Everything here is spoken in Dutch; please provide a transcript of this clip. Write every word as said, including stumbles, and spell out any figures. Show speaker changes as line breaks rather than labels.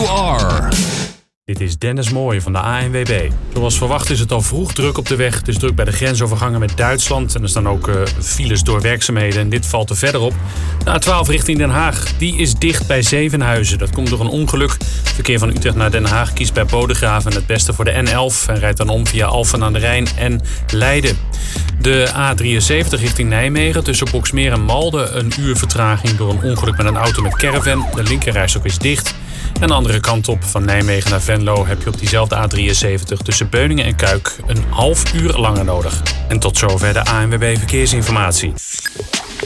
You are.
Dit is Dennis Mooij van de A N W B. Zoals verwacht is het al vroeg druk op de weg. Het is druk bij de grensovergangen met Duitsland. En er staan ook uh, files door werkzaamheden. En dit valt er verder op. De A twaalf richting Den Haag. Die is dicht bij Zevenhuizen. Dat komt door een ongeluk. Verkeer van Utrecht naar Den Haag kiest bij Bodegraven het beste voor de N elf. En rijdt dan om via Alphen aan de Rijn en Leiden. De A drieënzeventig richting Nijmegen. Tussen Boxmeer en Malden een uur vertraging door een ongeluk met een auto met caravan. De linkerrijstrook is dicht. En de andere kant op, van Nijmegen naar Venlo, heb je op diezelfde A drieënzeventig tussen Beuningen en Kuik een half uur langer nodig. En tot zover de A N W B Verkeersinformatie.